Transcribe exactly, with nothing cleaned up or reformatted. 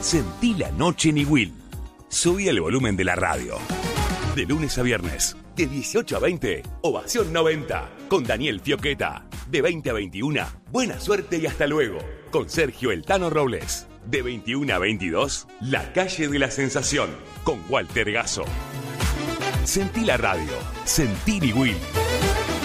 Sentí la noche en Iguil. Subí el volumen de la radio. De lunes a viernes, de dieciocho a veinte, Ovación noventa, con Daniel Fioqueta. De veinte a veintiuno, buena suerte y hasta luego, con Sergio El Tano Robles. De veintiuno a veintidós, La Calle de la Sensación, con Walter Gasso. Sentí la radio, sentí Iguil.